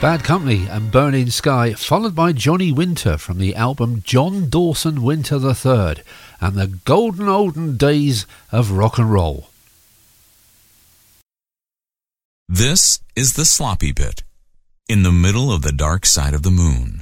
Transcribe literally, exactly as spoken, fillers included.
Bad Company and Burning Sky, followed by Johnny Winter from the album John Dawson Winter the Third and the Golden Olden Days of Rock and Roll. This is the sloppy bit, in the middle of the dark side of the moon.